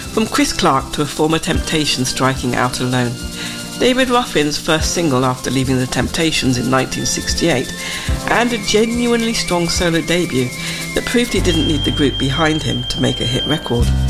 From Chris Clark to a former Temptations striking out alone. David Ruffin's first single after leaving the Temptations in 1968, and a genuinely strong solo debut that proved he didn't need the group behind him to make a hit record.